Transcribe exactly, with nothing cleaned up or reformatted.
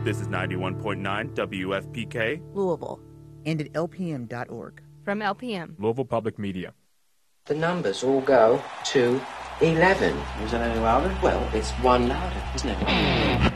This is ninety-one point nine W F P K, Louisville, and at L P M dot org. From L P M, Louisville Public Media. The numbers all go to eleven. Is it any louder? Well, it's one louder, isn't it?